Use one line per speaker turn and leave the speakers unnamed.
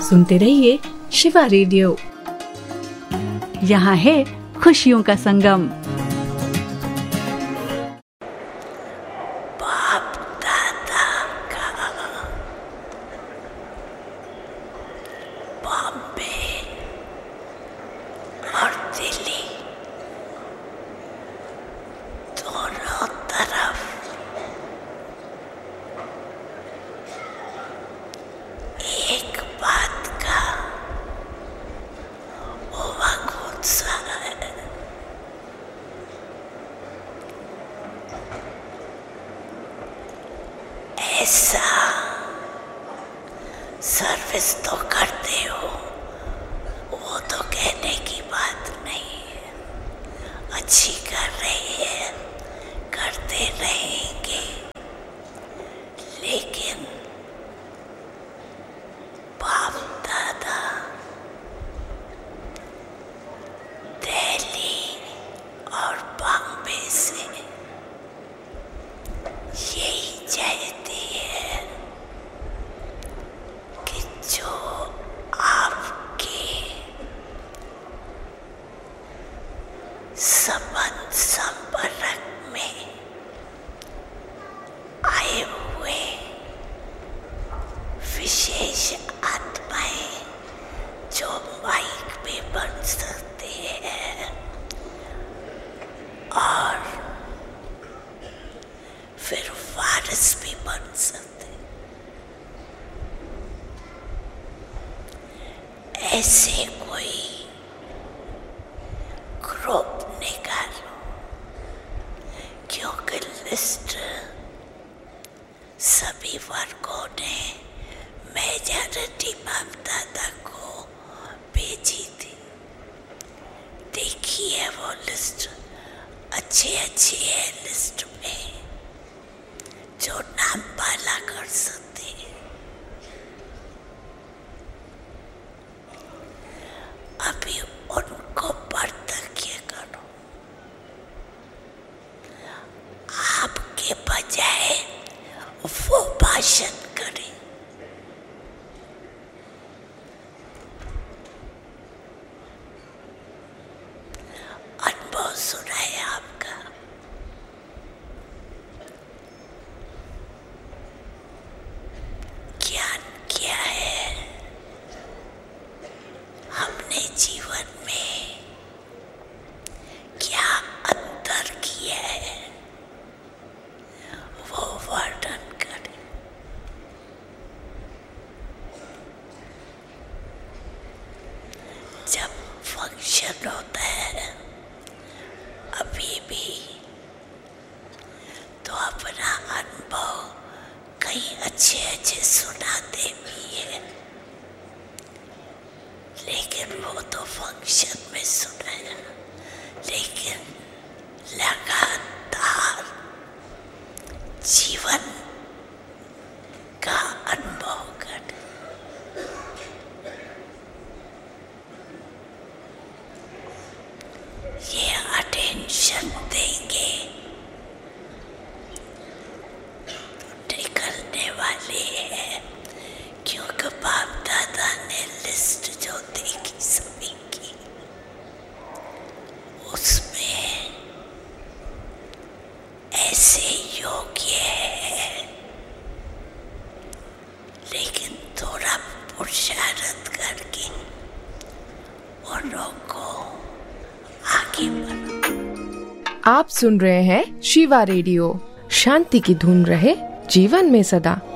सुनते रहिए शिवा रेडियो। यहाँ है खुशियों का संगम।
सर्विस तो करते हो, वो तो कहने की बात नहीं है। अच्छी कर रही है, करते रहेंगे, लेकिन बाप दादा दिल्ली और बॉम्बे से यही चाहती है कि जो आपके संबंध संपर्क में आए हुए विशेष आत्माएं जो माइक पे बन सकते हैं और फिर वारिस भी बन सकते हैं, ऐसे कोई ग्रुप निकालो, क्योंकि लिस्ट सभी वर्गों ने मेजॉरिटी बाप दादा को भेजी थी। देखिए वो लिस्ट अच्छे है लिस्ट में जो नाम पाला कर सकते हैं। अभी उनको परतक्य करो, आपके बजाय वो भाषण करें। अनुभव सुना है आपका, ज्ञान क्या है, हमने जीवन में क्या अंतर किया है, वो वर्णन करें। जब फंक्शन होता है अभी भी, तो अपना अनुभव कई अच्छे सुनाते भी है, लेकिन वो तो फंक्शन में सुनाया, लेकिन लगातार जीवन का अनुभव कर, ये अटेंशन देंगे तो निकलने वाले हैं, क्योंकि बाप दादा ने लिस्ट जो देखी सभी की, उसमें ऐसे योग्य है, लेकिन थोड़ा पुरुषार्थ करके उन लोगों को आगे बढ़ो।
आप सुन रहे हैं शिवा रेडियो। शांति की धुन रहे जीवन में सदा।